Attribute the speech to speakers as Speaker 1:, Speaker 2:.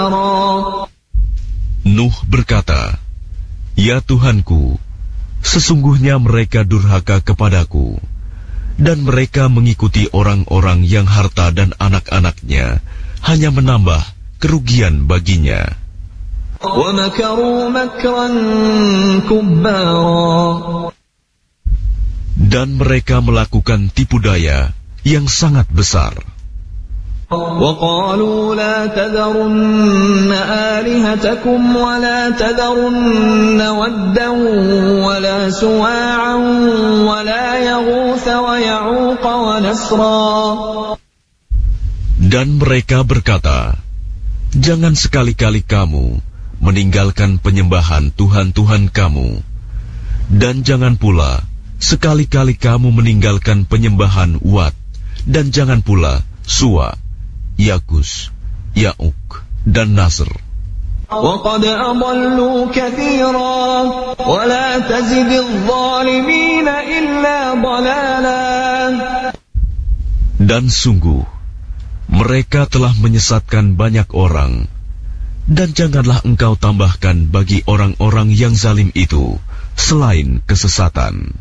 Speaker 1: Nuh berkata, "Ya Tuhanku, sesungguhnya mereka durhaka kepadaku, dan mereka mengikuti orang-orang yang harta dan anak-anaknya hanya menambah kerugian baginya. Dan mereka melakukan tipu daya yang sangat besar.
Speaker 2: وَقَالُوا لَا تَذَرُنَّ آلِهَتَكُمْ وَلَا تَذَرُنَّ وَدًّا وَلَا سُوَاعًا وَلَا يَغُوثَ وَيَعُوقَ وَنَسْرًا.
Speaker 1: Dan mereka berkata, "Jangan sekali-kali kamu meninggalkan penyembahan Tuhan-Tuhan kamu, dan jangan pula sekali-kali kamu meninggalkan penyembahan Wat, dan jangan pula Suwa, Yagus, Ya'uk, dan Nasr.
Speaker 2: وَقَدْ أَضَلُّوا كَثِيرًا وَلَا تَزِدِ الظَّالِمِينَ إِلَّا ضَلَالًا."
Speaker 1: Dan sungguh, mereka telah menyesatkan banyak orang, dan janganlah engkau tambahkan bagi orang-orang yang zalim itu selain kesesatan.